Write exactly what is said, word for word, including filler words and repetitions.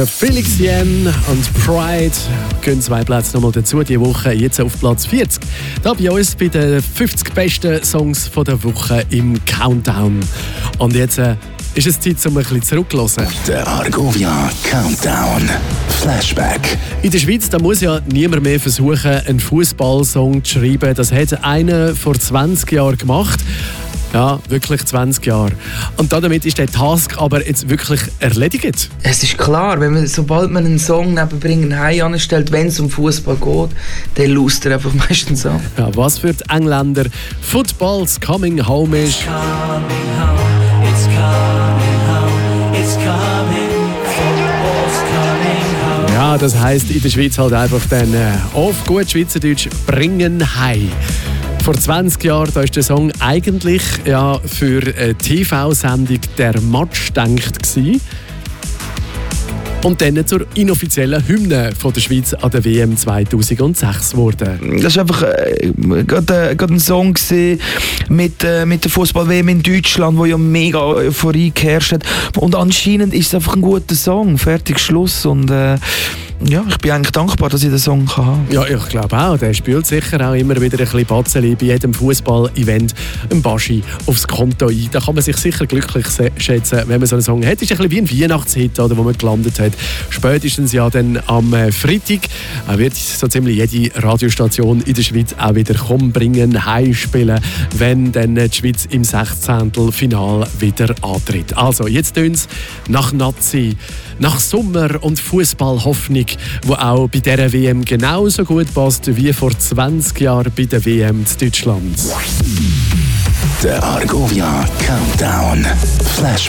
Felix Jen und Pride gehen zwei Plätze nochmal dazu diese Woche, jetzt auf Platz vierzig. Da bei uns bei den fünfzig besten Songs von der Woche im Countdown. Und jetzt äh, ist es Zeit, um ein bisschen zurückzuhören. Der Argovia Countdown Flashback. In der Schweiz da muss ja niemand mehr versuchen, einen Fußballsong zu schreiben. Das hat einer vor zwanzig Jahren gemacht. Ja, wirklich zwanzig Jahre. Und damit ist der Task aber jetzt wirklich erledigt. Es ist klar, wenn man, sobald man einen Song neben Bringen Heim anstellt, wenn es um Fußball geht, dann lost er einfach meistens an. Ja, was für die Engländer Football's Coming Home ist. It's coming home, it's coming home, it's coming, football's coming home. Ja, das heisst in der Schweiz halt einfach dann äh, auf gut Schweizerdeutsch Bringen Heim. Vor zwanzig Jahren da ist der Song eigentlich ja, für eine T V-Sendung «Der Match» gedacht gewesen. Und dann zur inoffiziellen Hymne von der Schweiz an der W M zweitausendsechs geworden. Das war einfach äh, gerade äh, ein Song mit, äh, mit der Fußball-W M in Deutschland, wo ja mega Euphorie geherrscht hat. Und anscheinend ist es einfach ein guter Song. Fertig, Schluss. Und äh, ja, ich bin eigentlich dankbar, dass ich den Song haben kann. Ja, ich glaube auch. Der spielt sicher auch immer wieder ein bisschen Batzeli bei jedem Fußball-Event ein Baschi aufs Konto ein. Da kann man sich sicher glücklich schätzen, wenn man so einen Song hat. Das ist ein bisschen wie ein Weihnachtshit, oder, wo man gelandet hat. Spätestens ja dann am Freitag wird so ziemlich jede Radiostation in der Schweiz auch wieder «Komm, bringen Heim» spielen, wenn dann die Schweiz im sechzehnten Final wieder antritt. Also, jetzt tun es nach Nazi, nach Sommer und Fußballhoffnung, wo auch bei dieser W M genauso gut passt wie vor zwanzig Jahren bei der W M in Deutschland. Der Argovia Countdown Flashback.